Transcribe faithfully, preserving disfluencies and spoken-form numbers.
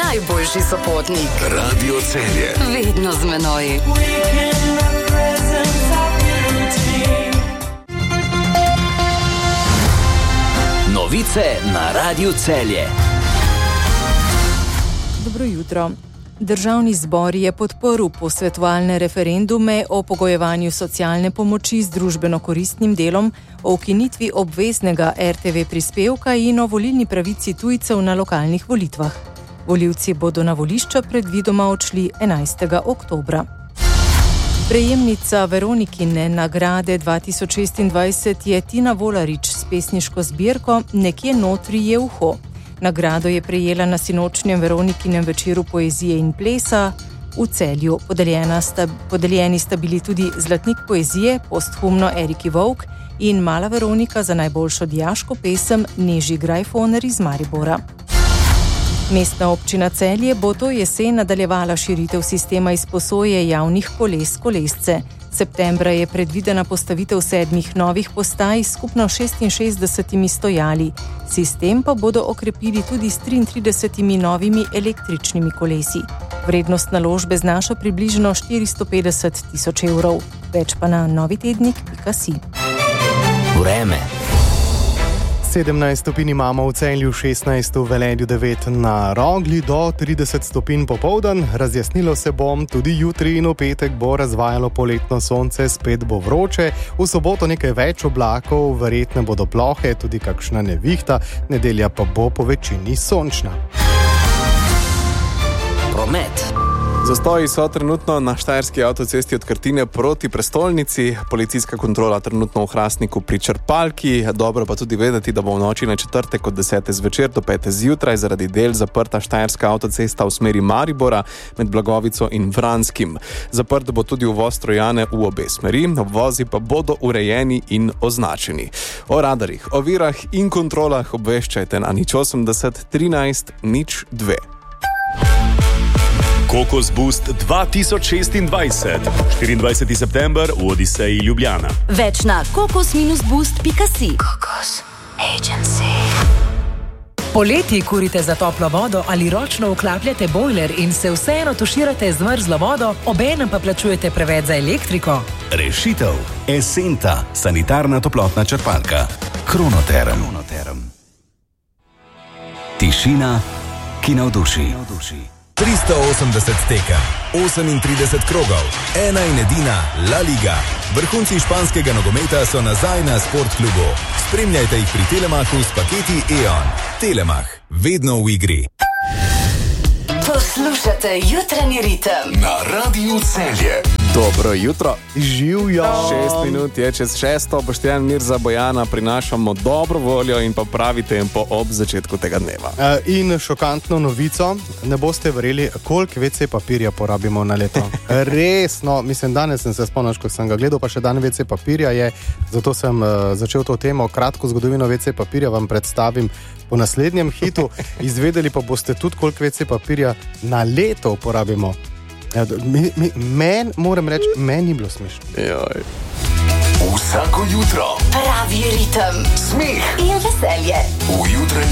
najboljši sopotnik. Radio Celje. Vedno z menoj. Novice na Radio Celje. Dobro jutro. Državni zbor je podprl posvetovalne referendume o pogojevanju socialne pomoči z družbeno-koristnim delom, o ukinitvi obveznega er te ve prispevka in o volilni pravici tujcev na lokalnih volitvah. Volivci bodo na volišča predvidoma odšli enajstega oktobra. Prejemnica Veronikine nagrade dva tisoč šestindvajset je Tina Volarič s pesniško zbirko Nekje notri je uho. Nagrado je prejela na sinočnjem Veronikinem večeru poezije in plesa v Celju. Podeljena sta, podeljeni sta bili tudi Zlatnik poezije, posthumno Eriki Vovk in Mala Veronika za najboljšo dijaško pesem Neži Grajfoner iz Maribora. Mestna občina Celje bo to jesen nadaljevala širitev sistema izposoje javnih koles kolesce. Septembra je predvidena postavitev sedmih novih postaj s skupno šestinšestdesetimi stojali. Sistem pa bodo okrepili tudi s triintridesetimi novimi električnimi kolesi. Vrednost naložbe znaša približno štiristo petdeset tisoč evrov. Več pa na novitednik pika si. Vreme. sedemnajst stopinj imamo v Celju, šestnajst v Velenju, devet na Rogli, do trideset stopinj popoldan. Razjasnilo se bo, tudi jutri in v petek bo razvajalo poletno sonce, spet bo vroče. V soboto nekaj več oblakov, verjetno bodo plohe, tudi kakšna nevihta, nedelja pa bo po večini sončna. Promet. Zastoji so trenutno na štajerski avtocesti od Krtine proti prestolnici, policijska kontrola trenutno v Hrastniku pri črpalki. Dobro pa tudi vedeti, da bo v noči na četrtek od desete zvečer do pete zjutraj zaradi del zaprta štajerska avtocesta v smeri Maribora med Blagovico in Vranskim. Zaprt bo tudi uvoz Trojane v obe smeri, obvozi pa bodo urejeni in označeni. O radarjih, ovirah in kontrolah obveščajte na nič osemdeset trinajst nič dve. Kokos Boost dva tisoč šestindvajset. štiriindvajseti september v Odiseji Ljubljana. Več na kokos boost pika si. Kokos Agency. Poleti kurite za toplo vodo ali ročno vklapljate bojler in se vseeno tuširate z mrzlo vodo, obenem pa plačujete preveč za elektriko? Rešitev. Esenta. Sanitarna toplotna črpalka. Kronoterm. Tišina, ki navduši. tristo osemdeset tekem, osemintrideset krogov, ena in edina La Liga. Vrhunci španskega nogometa so nazaj na Sportklubu. Spremljajte jih pri Telemachu s paketi E O N. Telemach, vedno v igri. Poslušate jutranji ritem na Radio Celje. Dobro jutro. Živjo! Šest minut je čez šesto, Boštjan Mirza Bojana, prinašamo dobro voljo in pa pravi tempo ob začetku tega dneva. E, in šokantno novico, ne boste verjeli, koliko ve ce papirja porabimo na leto. Resno, mislim, danes sem se spomnil, ko sem ga gledal, pa še dan ve ce papirja je, zato sem uh, začel to temo, kratko zgodovino ve ce papirja vam predstavim po naslednjem hitu. Izvedeli pa boste tudi, koliko ve ce papirja na leto uporabimo. Meni, moram reči, meni ni bilo smešno. Joj. Vsako jutro pravi ritem, smeh in veselje. v jutranji